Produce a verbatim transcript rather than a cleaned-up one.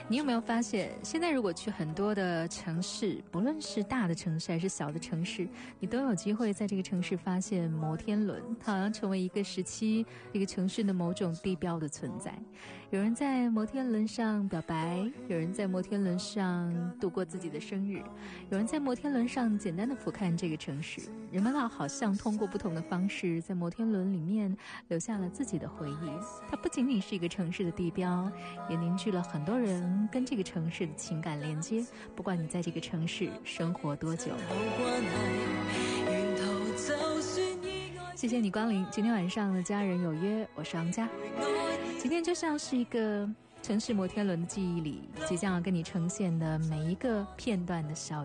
你有没有发现，现在如果去很多的城市，不论是大的城市还是小的城市，你都有机会在这个城市发现摩天轮，它好像成为一个时期一个城市的某种地标的存在。有人在摩天轮上表白，有人在摩天轮上度过自己的生日，有人在摩天轮上简单的俯瞰这个城市。人们好像通过不同的方式在摩天轮里面留下了自己的回忆。它不仅仅是一个城市的地标，也凝聚了很多人跟这个城市的情感连接，不管你在这个城市生活多久。谢谢你光临今天晚上的家人有约，我是昂佳。今天就像是一个城市摩天轮的记忆里即将要跟你呈现的每一个片段的小